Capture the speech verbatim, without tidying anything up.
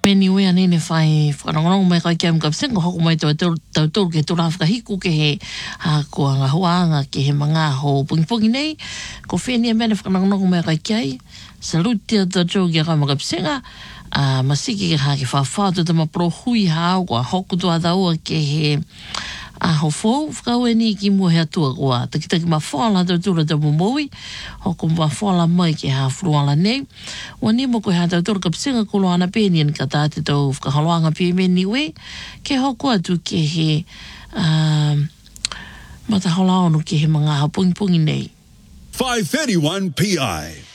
Peni wea nene whai whanongonongo mai kai kia mga psengo hoko mai tau tau tau ke tula whakahiku ke he a kua ngā hoanga ke he mga ho pungi pungi nei. Ko whenia mene whanongonongo mai kai kia salutia tau tau kia kai mga psenga a masiki ke hake whawhatu tama prohui hao kua hoku tua daua ke he a ho fo fkau ni ki mo he atua kua takitaki ma whala tau tura tau mumoi hoko ma whala mai ki ha fruala nei wani mo ko ha tau tura kapsenga kulo ana peni an kata te tau whakahaloanga pia meni we ke hoko atu ke he um, mata halao no ke he mga ha pungi pungi nei five thirty-one P I